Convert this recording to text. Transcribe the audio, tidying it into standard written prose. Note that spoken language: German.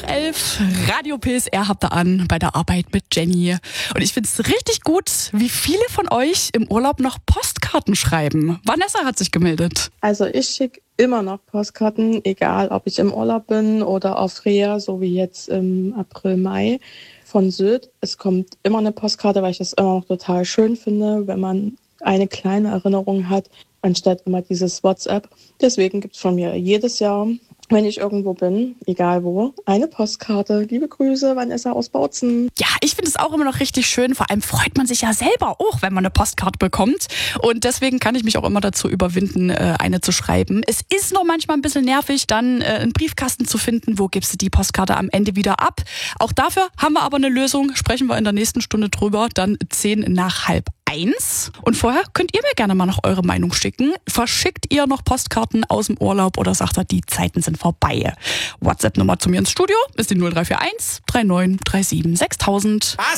11, Radio PSR habt ihr an bei der Arbeit mit Jenny. Und ich finde es richtig gut, wie viele von euch im Urlaub noch Postkarten schreiben. Vanessa hat sich gemeldet. Also ich schicke immer noch Postkarten, egal ob ich im Urlaub bin oder auf Reha, so wie jetzt im April, Mai von Sylt. Es kommt immer eine Postkarte, weil ich das immer noch total schön finde, wenn man eine kleine Erinnerung hat, anstatt immer dieses WhatsApp. Deswegen gibt es von mir jedes Jahr, wenn ich irgendwo bin, egal wo, eine Postkarte. Liebe Grüße, Vanessa aus Bautzen. Ja, ich finde es auch immer noch richtig schön. Vor allem freut man sich ja selber auch, wenn man eine Postkarte bekommt. Und deswegen kann ich mich auch immer dazu überwinden, eine zu schreiben. Es ist nur manchmal ein bisschen nervig, dann einen Briefkasten zu finden. Wo gibst du die Postkarte am Ende wieder ab? Auch dafür haben wir aber eine Lösung. Sprechen wir in der nächsten Stunde drüber. Dann 1:10. Und vorher könnt ihr mir gerne mal noch eure Meinung schicken. Verschickt ihr noch Postkarten aus dem Urlaub oder sagt ihr, die Zeiten sind vorbei? WhatsApp-Nummer zu mir ins Studio ist die 0341 3937 6000.